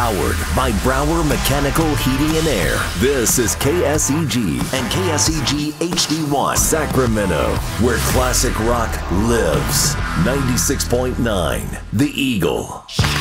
Powered by Brower Mechanical Heating and Air. This is KSEG and KSEG HD1 Sacramento, where classic rock lives. 96.9 The Eagle.